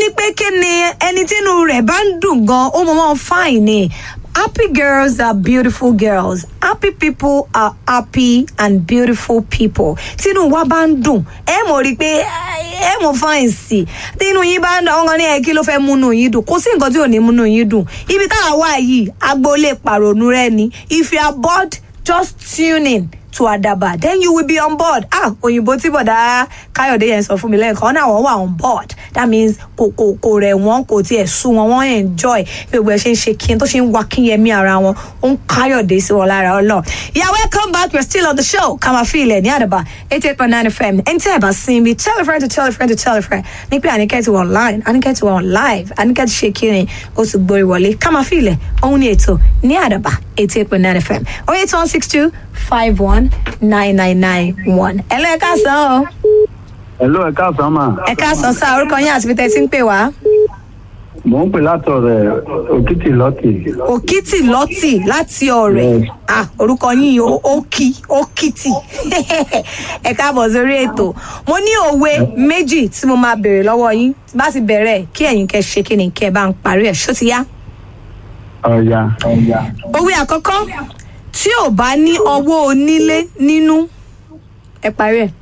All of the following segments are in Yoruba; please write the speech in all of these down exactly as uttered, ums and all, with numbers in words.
torí pé kí ni ẹni tínú rẹ̀ bá ń dùn gan ó mọ̀ mọ́ fine ni. Happy girls are beautiful girls. Happy people are happy and beautiful people. Tínú wa bá ń dùn ẹ mọ̀ rí pé ẹ mọ̀ fine sí. Tínú yín bá ń dùn àwọn kan ní ẹ kí ló fẹ́ múnú yín dùn. Kò sí nǹkan tí ò ní múnú yín dùn. Ibi táwa wà yìí agboolé pàrònú rẹ ni. If you are bored, just tune in to Adaba, then you will be on board. Ah, òyìnbó tí bọ̀dá Káyọ̀dé yẹn sọ fún mi lẹ́ẹ̀kan náà wọ́n wà on board. That means kò kò kò rẹ̀ wọ́n kò tiẹ̀ sú wọn wọ́n enjoy bí gbogbo ẹ̀ ṣe ń ṣe kí n tó ṣe ń wá kínyẹmí ara wọn ó ń Káyọ̀dé sí wọn lára ọlọ́. Yeah, welcome back. We're still on the show. Kama feel it ní Adaba eighty-eight point nine F M. Ẹni tí ẹ bá sin mi, tell a friend to tell a friend to tell a friend. Ní pé Àníkẹ́ ti wà online, Àníkẹ́ ti wà on live, Àníkẹ́ ti ṣe kí ni ó sì gborí wọlé. Kama feel it òun ni ètò ní Adaba eighty-eight point nine F M. oh eight one six two five one nine nine nine one. Hello, ẹ káàsán o. Hello, ẹ káàsán mà. Ẹ káàsán sá, orúkọ yín àti ibi tẹ́ ti ń pè wá. Mò ń pè láti ọ̀rẹ́ Òkìtì Lọ́tì. Òkìtì Lọ́tì láti ọ̀rẹ́. Ah, orúkọ yín Òkì Òkìtì. Ẹ káàbọ̀ sórí ètò. Mo ní òwe méjì tí mo máa béèrè lọ́wọ́ yín. Bá ti bẹ̀rẹ̀ kí ẹ̀yin kẹ́ ṣe kí ni kẹ́ bá ń parí ẹ̀. Ṣó ti yá? Ọ̀ya. Òwe àkọ́kọ́ tí ò bá ní ọwọ́ onílé nínú ẹ parí ẹ̀.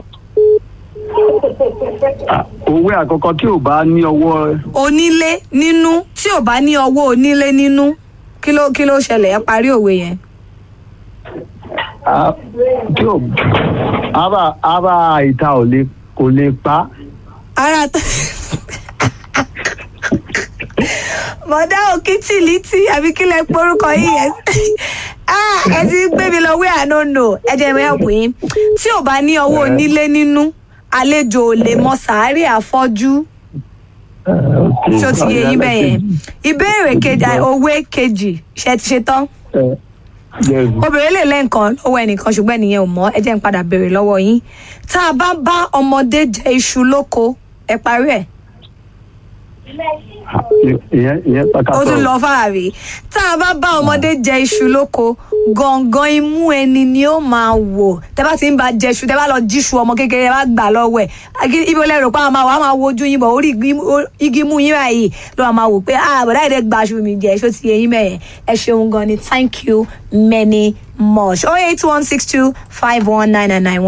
Òwe àkọ́kọ́ tí ò bá ní ọwọ́ onílé nínú tí ò bá ní ọwọ́ onílé nínú kí ló kí ló ṣẹlẹ̀ ẹ parí òwe yẹn. tí ò ara ara ìta ò lè kò lè pa. ara tó bọ̀dá Òkìtì lítì àbí kí lẹ porúkọ yìí yẹn ẹ ti gbé mi lọ wí ànónò ẹ jẹ́ mi ẹ̀pù yín tí ò bá ní ọwọ́ onílé nínú àlejò ò lè mọ sàárè àfọ́jú. Ṣó ti yé yín bẹ́ẹ̀ yẹn. Ìbéèrè kejì òwe kejì ṣe ti ṣe tán. Obìnrin lè lẹ́ǹkan lọ́wọ́ ẹnìkan ṣùgbọ́n ẹnìyẹn ò mọ̀ ẹ jẹ́ n padà béèrè lọ́wọ́ yín. Tá a bá bá ọmọdé jẹ iṣu lóko ẹ parí ẹ̀. Ó tún lọ fàárì. Tá a bá bá ọmọdé jẹ iṣu lóko gangan imú ẹni ni ó máa wò. Tẹ́ bá ti ń bá jẹ iṣu tẹ́ bá lọ jíṣu ọmọ kékeré bá gbà lọ́wọ́ ẹ̀ ibi olè rò pé àwọn máa wò á máa wojú yín bọ̀ orí igi mú yín báyìí ló máa wò pé ah bọ̀dá ìdẹ́ gba aṣọ mi jẹ ṣó ti yẹ yín mẹ́yẹn ẹ ṣeun gan ni thank you many much. oh eight one six two five one nine nine nine one.